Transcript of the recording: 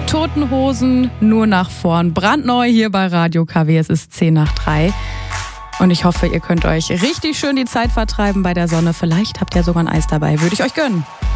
Toten Hosen, nur nach vorn. Brandneu hier bei Radio KW. Es ist 2:10. Und ich hoffe, ihr könnt euch richtig schön die Zeit vertreiben bei der Sonne. Vielleicht habt ihr sogar ein Eis dabei. Würde ich euch gönnen.